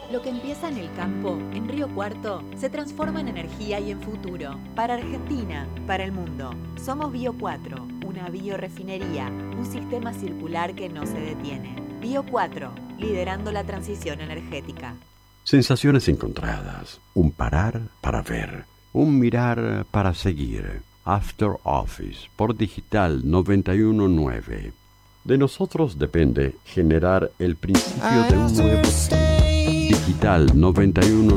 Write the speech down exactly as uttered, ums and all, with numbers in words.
Lo que empieza en el campo, en Río Cuarto, se transforma en energía y en futuro. Para Argentina, para el mundo. Somos Bio cuatro, una biorefinería, un sistema circular que no se detiene. Bio cuatro, liderando la transición energética. Sensaciones encontradas. Un parar para ver. Un mirar para seguir. After Office por Digital noventa y uno punto nueve. De nosotros depende generar el principio de un nuevo Digital noventa y uno